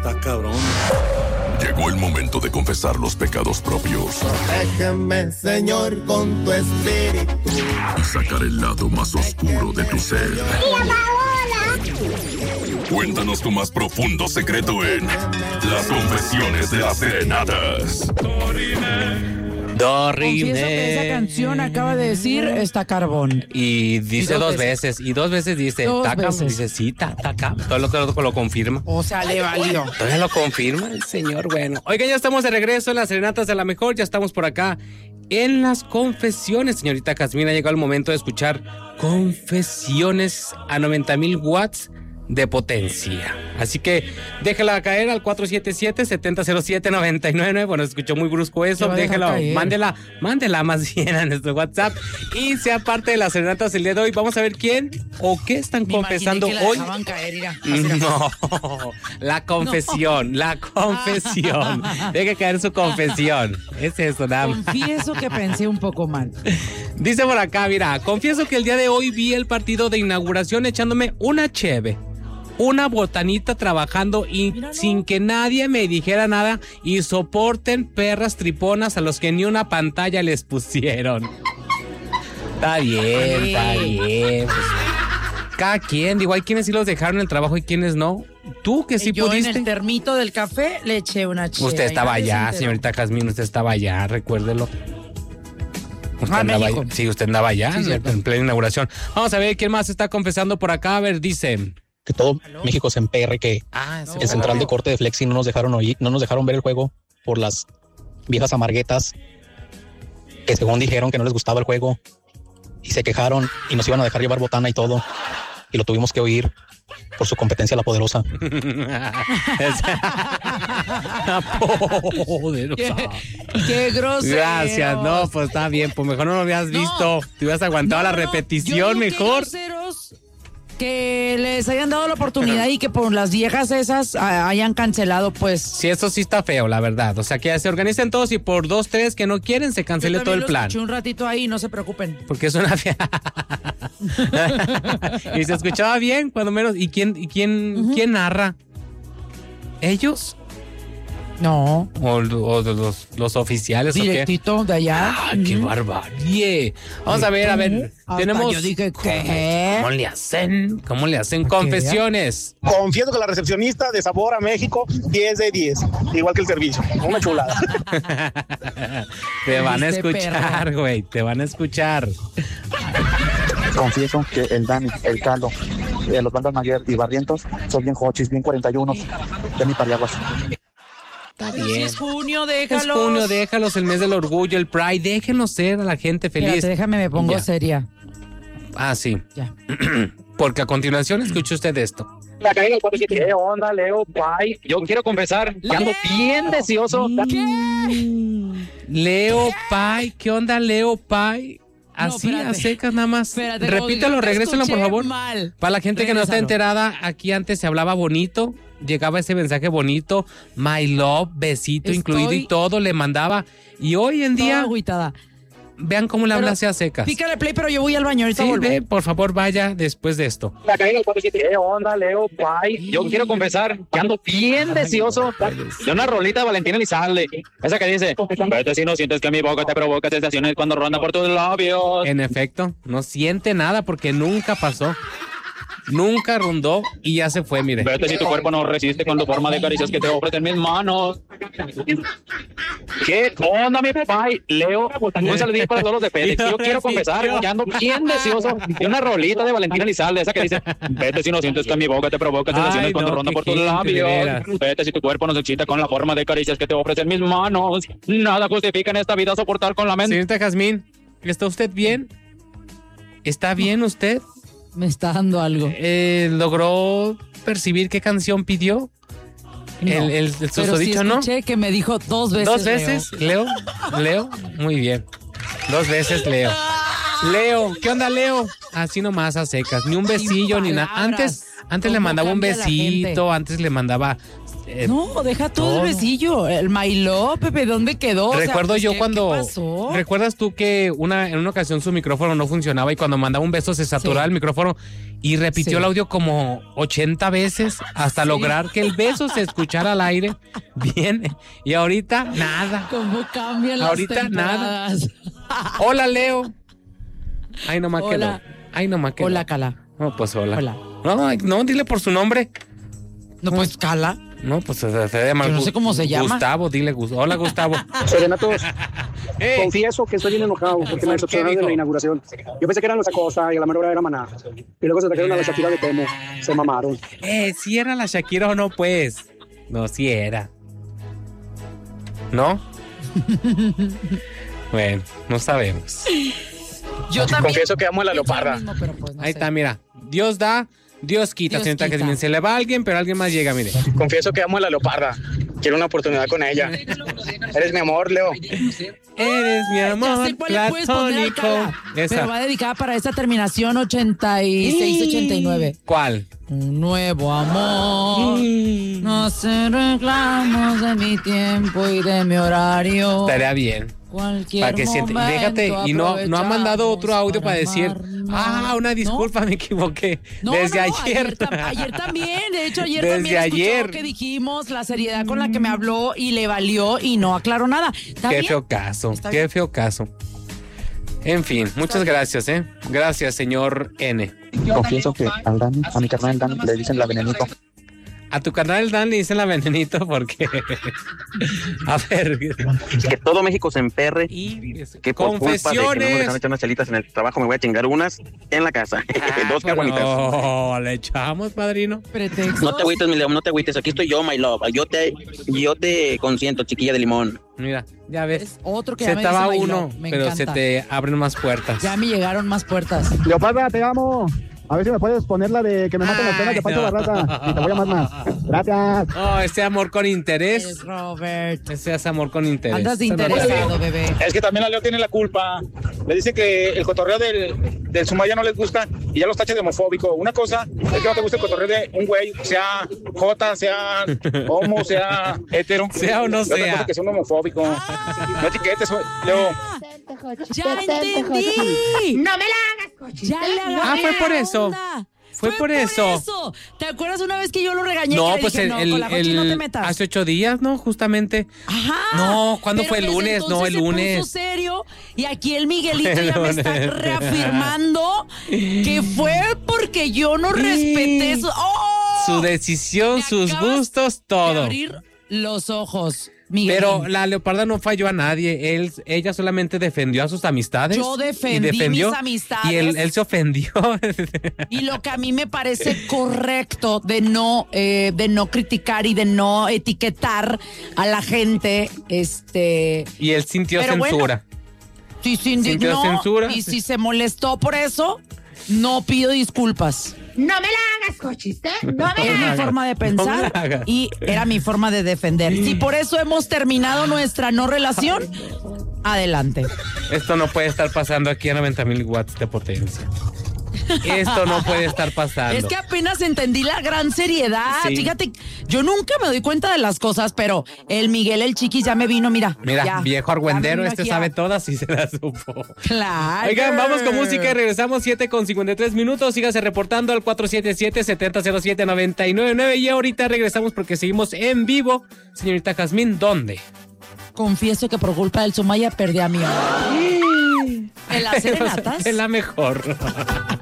Está cabrón. Llegó el momento de confesar los pecados propios. Déjame, Señor, con tu espíritu. Y sacar el lado más oscuro de tu ser. Cuéntanos tu más profundo secreto en Las Confesiones de las Serenatas. Confieso que esa canción acaba de decir está carbón. Y dice dos veces. Y dos veces dice taca. Dice sí, taca. Todo lo confirma. O sea, le valió. Todavía lo confirma el señor. Bueno. Oigan, ya estamos de regreso en las Serenatas de la Mejor. Ya estamos por acá en las confesiones. Señorita Jazmín, ha llegado el momento de escuchar confesiones a 90,000 watts de potencia. Así que déjala caer al 477-7007-999. Bueno, escuchó muy brusco eso. Déjalo, mándela más bien a nuestro WhatsApp y sea parte de las serenatas el día de hoy. Vamos a ver quién o qué están confesando hoy. No, la confesión. Deje caer su confesión. Es eso, nada más. Confieso que pensé un poco mal. Dice por acá, mira, confieso que el día de hoy vi el partido de inauguración echándome una cheve, una botanita trabajando y sin que nadie me dijera nada, y soporten perras triponas a los que ni una pantalla les pusieron. Está bien. Pues, cada quien, digo, hay quienes sí los dejaron el trabajo y quienes no. Tú que sí pudiste. Yo en el termito del café le eché una cheve. Usted estaba allá, señorita Jazmín, usted estaba allá, recuérdelo. Usted andaba allá. Sí, usted andaba allá en plena inauguración. Vamos a ver quién más está confesando por acá. A ver, dice que todo México se emperre, que el central de corte de Flexi no nos dejaron ver el juego por las viejas amarguetas que según dijeron que no les gustaba el juego y se quejaron y nos iban a dejar llevar botana y todo, y lo tuvimos que oír por su competencia la poderosa. Qué grosero. Gracias, no, pues está bien, pues mejor no lo habías visto, te hubieras aguantado la repetición mejor. Que les hayan dado la oportunidad y que por las viejas esas hayan cancelado, pues. Sí, eso sí está feo, la verdad. O sea, que se organicen todos y por 2, 3 que no quieren se cancele todo el plan. Escuché un ratito ahí, no se preocupen. Porque es una y se escuchaba bien, cuando menos. ¿Y quién narra? ¿Ellos? No. O los oficiales. Directito de allá. ¡Ah, qué barbarie! Vamos a ver. Tenemos. Yo dije, ¿qué? ¿Cómo le hacen confesiones? Confieso que la recepcionista de Sabor a México, 10 de 10. Igual que el servicio. Una chulada. Te van a escuchar, güey. Te van a escuchar. Confieso que el Dani, el Caldo, los bandas Maguer y Barrientos son bien hochis, bien 41 de mi Pariaguas. Está bien. Si es junio, déjalos. Es junio, déjalos, el mes del orgullo, el Pride, déjenos ser a la gente feliz. Espérate, déjame, me pongo seria. Ah, sí. Ya. Porque a continuación escuche usted esto. ¿Qué onda, Leo Pai? Yo quiero confesar que ando bien deseoso. Leo Pai, ¿qué onda, Leo Pai? Así, a secas nada más. Repítelo, regréselo, por favor. Para la gente que no está enterada, aquí antes se hablaba bonito. Llegaba ese mensaje bonito, my love, besito incluido y todo le mandaba. Y hoy en día, vean cómo le habla a secas. Pícale play, pero yo voy al baño. Ahorita vuelvo. Por favor, vaya después de esto. ¿Qué onda, Leo Pai? Yo quiero confesar que ando bien deseoso de una rolita de Valentina Elizalde. Esa que dice, vete si no sientes que mi boca te provoca sensaciones cuando ronda por tus labios. En efecto, no siente nada porque nunca pasó. Nunca rondó y ya se fue, mire. Vete si tu cuerpo no resiste con la forma de caricias que te ofrecen mis manos. ¿Qué onda, mi pai? Leo, un saludito para todos los de FedEx. Yo quiero confesar que ando bien deseoso de una rolita de Valentina Elizalde, esa que dice, vete si no sientes que mi boca te provoca sensaciones cuando ronda por tus labios. Vete si tu cuerpo no se excita con la forma de caricias que te ofrecen mis manos. Nada justifica en esta vida soportar con la mente. Señorita Jazmín, ¿está usted bien? ¿Está bien usted? Me está dando algo. ¿Logró percibir qué canción pidió? No, el susodicho, ¿no? Escuché que me dijo 2 veces. 2 veces, Leo. Muy bien. 2 veces, Leo. Leo, ¿qué onda, Leo? Así nomás a secas, ni un besillo, ni nada. Antes le mandaba un besito, antes le mandaba No, deja todo el besillo. El My Love, Pepe, ¿dónde quedó? Recuerdo yo ¿qué cuando... pasó? ¿Recuerdas tú que en una ocasión su micrófono no funcionaba y cuando mandaba un beso se saturaba el micrófono y repitió el audio como 80 veces hasta lograr que el beso se escuchara al aire bien? Y ahorita, nada. ¿Cómo cambian las temporadas? Nada. Hola, Leo. Ay, nomás quedó. Ay, nomás quedó. Hola, Cala. No, pues hola. Hola. No, dile por su nombre. No, pues Cala. No, pues se llama. Yo no sé cómo se llama. Gustavo, dile Hola, Gustavo. Serenatos, confieso que estoy bien enojado porque me decepcionaron de la inauguración. Yo pensé que eran los Acosta y a la mera hora era Maná. Y luego se trajeron a la Shakira de Temo. Se mamaron. ¿Sí era la Shakira o no, pues? No, sí era. ¿No? Bueno, no sabemos. Yo también. Confieso que amo a la leoparda. Mismo, pero pues no Ahí sé. está, mira. Dios da, Dios quita, señorita Jasmine. Se le va a alguien, pero alguien más llega, mire. Confieso que amo a la leoparda. Quiero una oportunidad con ella. Eres mi amor, Leo. Eres mi Ya amor sé cuál le puedes poner, platónico. Cala, Esa. pero va dedicada para esta terminación 86-89. ¿Cuál? Un nuevo amor. No hace reclamos de mi tiempo y de mi horario. Estaría bien. Cualquier Para que siente. momento Fíjate, y no ha mandado otro audio para decir, amarnos. una disculpa, me equivoqué. No, Desde no, ayer. ayer también, de hecho ayer Desde también escuchó ayer. que dijimos la seriedad con la que me habló y le valió y no aclaró nada. ¿Está Qué bien? feo caso, Está qué bien. feo caso. En fin, muchas gracias, Gracias, señor N. Confieso que al Dani, a mi carnal Dani, le dicen la venenito. A tu canal Dan le dicen la venenito porque... A ver... Que todo México se emperre. Y Que por culpa de que no me confesiones. dejan echar unas chelitas en el trabajo, me voy a chingar unas en la casa. Dos caguamitas. No, le echamos, padrino. Pretextos. No te agüites, mi León, no te agüites. Aquí estoy yo, my love. Yo te consiento, chiquilla de limón. Mira, ya ves. Es otro que Se ya me te va dice my uno, love, me pero encanta. se te abren más puertas. Ya me llegaron más puertas. Leoparda, te amo. A ver si me puedes poner la de que me maten las penas de Pancho no. Barraza. Y te voy a amar más. Gracias. Oh, ese amor con interés. Es Robert. Ese es amor con interés. Andas de Eso no interesado, bebé. Es que también la Leo tiene la culpa. Le dice que el cotorreo del Sumaya no les gusta y ya los tacha de homofóbico. Una cosa es que no te gusta el cotorreo de un güey, sea jota, sea homo, sea hetero. Sea o no Y otra sea. cosa que sea un homofóbico. No etiquetes, Leo. ¡Ya entendí! ¡No me la hagas, cochita! ¡Ya le agarré fue por la eso. onda! Fue por eso. ¿Te acuerdas una vez que yo lo regañé? No, que le pues dije, con la Jochi no te metas? hace 8 días, ¿no? Justamente. Ajá. No, ¿cuándo Pero fue? El desde lunes, no, entonces el se lunes. puso serio y aquí el Miguelito El ya me está lunes. reafirmando que fue porque yo no respeté su... ¡Oh! Su decisión, Me sus acabas gustos, de todo. abrir los ojos, Miguel. Pero la leoparda no falló a nadie. Ella solamente defendió a sus amistades. Yo defendí mis amistades. Y él se ofendió. Y lo que a mí me parece correcto de no criticar y de no etiquetar a la gente, Y él sintió Pero bueno, censura. si se indignó Sintió censura. y si se molestó por eso, no pido disculpas. ¡No me la hagas, cochista! ¡No me Es la mi hagas! forma de No me pensar la hagas. y era mi forma de defender. Si por eso hemos terminado nuestra no relación, adelante. Esto no puede estar pasando aquí a 90,000 watts de potencia. Esto no puede estar pasando. Es que apenas entendí la gran seriedad. Sí. Fíjate, yo nunca me doy cuenta de las cosas, pero el Miguel, el Chiquis, ya me vino, mira. Mira, ya, viejo ya me argüendero, vino este aquí sabe todas y se las supo. Claro. Oigan, vamos con música y regresamos 7:53. Sígase reportando al 477-7007-999 y ahorita regresamos porque seguimos en vivo. Señorita Jazmín, ¿dónde? Confieso que por culpa del Sumaya perdí a mi amor. ¿En las serenatas? Es la mejor.